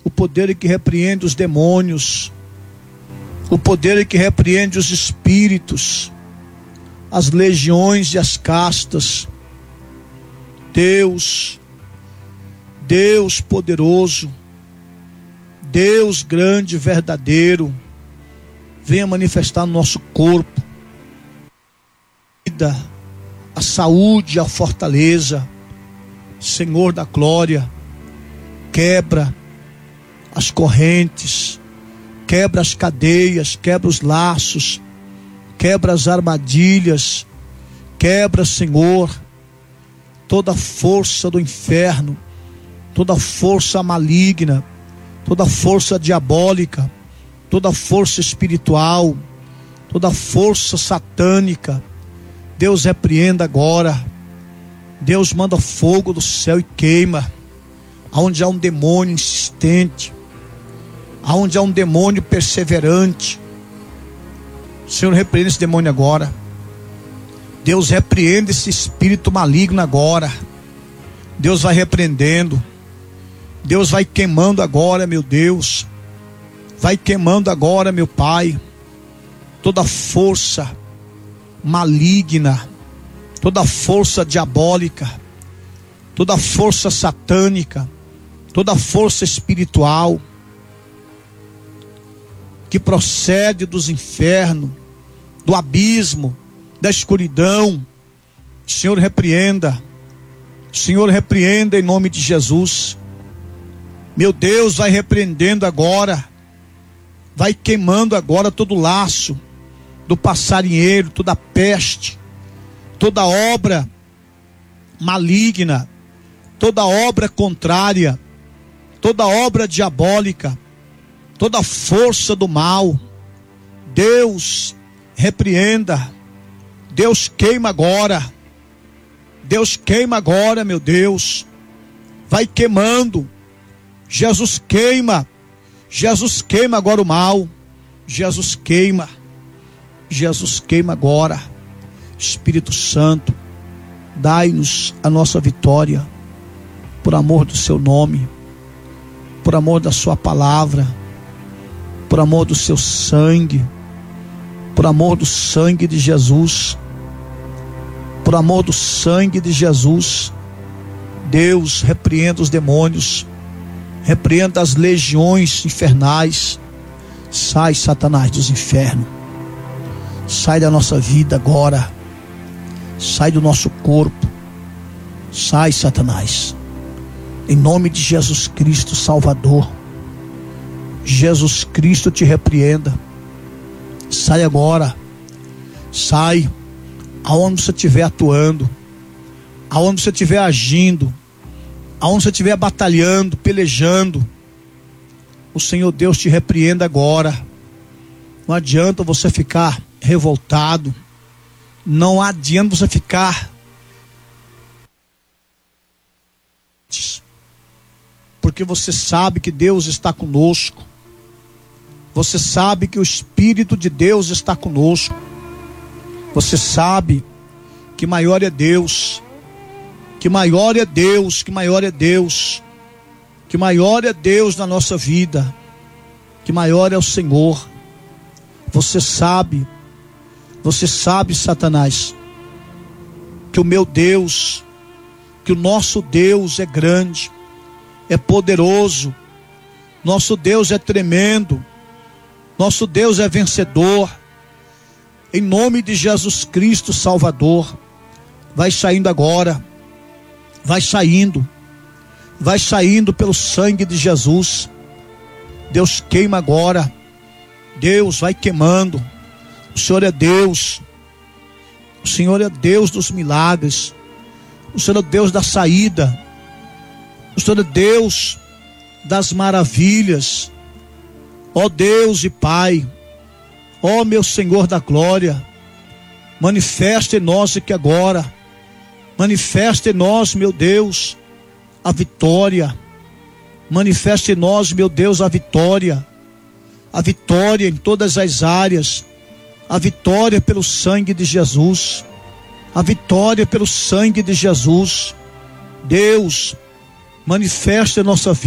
o poder que repreende os demônios, o poder que repreende os espíritos, as legiões e as castas. Deus poderoso, Deus grande e verdadeiro, venha manifestar no nosso corpo a saúde, a fortaleza. Senhor da glória, quebra as correntes, quebra as cadeias, quebra os laços, quebra as armadilhas, quebra, Senhor, toda força do inferno, toda força maligna, toda força diabólica, toda força espiritual, toda força satânica. Deus repreenda agora. Deus manda fogo do céu e queima aonde há um demônio insistente, aonde há um demônio perseverante. Senhor, repreenda esse demônio agora. Deus repreende esse espírito maligno agora. Deus vai repreendendo. Deus vai queimando agora, meu Deus. Vai queimando agora, meu Pai, toda força maligna, toda força diabólica, toda força satânica, toda força espiritual que procede dos infernos, do abismo, da escuridão. Senhor, repreenda. Senhor, repreenda em nome de Jesus. Meu Deus, vai repreendendo agora, vai queimando agora todo laço do passarinheiro, toda peste, toda obra maligna, toda obra contrária, toda obra diabólica, toda força do mal. Deus repreenda. Deus queima agora. Deus queima agora, meu Deus. Vai queimando. Jesus queima. Jesus queima agora o mal. Jesus queima. Jesus queima agora. Espírito Santo, dai-nos a nossa vitória, por amor do seu nome, por amor da sua palavra, por amor do seu sangue, por amor do sangue de Jesus, por amor do sangue de Jesus. Deus, repreenda os demônios, repreenda as legiões infernais. Sai, Satanás, dos infernos, sai da nossa vida agora. Sai do nosso corpo. Sai, Satanás. Em nome de Jesus Cristo, Salvador. Jesus Cristo te repreenda. Sai agora. Sai. Aonde você estiver atuando, aonde você estiver agindo, aonde você estiver batalhando, pelejando, o Senhor Deus te repreenda agora. Não adianta você ficar revoltado. Não adianta você ficar, porque você sabe que Deus está conosco. Você sabe que o Espírito de Deus está conosco. Você sabe que maior é Deus, que maior é Deus, que maior é Deus, que maior é Deus na nossa vida, que maior é o Senhor. Você sabe, Satanás, que o meu Deus, que o nosso Deus é grande, é poderoso, nosso Deus é tremendo, nosso Deus é vencedor. Em nome de Jesus Cristo, Salvador, vai saindo agora, vai saindo pelo sangue de Jesus. Deus queima agora, Deus vai queimando. O Senhor é Deus, o Senhor é Deus dos milagres, o Senhor é Deus da saída, o Senhor é Deus das maravilhas. Ó Deus e Pai, ó meu Senhor da glória, manifesta em nós aqui agora, manifesta em nós, meu Deus, a vitória, manifesta em nós, meu Deus, a vitória em todas as áreas, a vitória pelo sangue de Jesus, a vitória pelo sangue de Jesus. Deus, manifesta em nossa vida.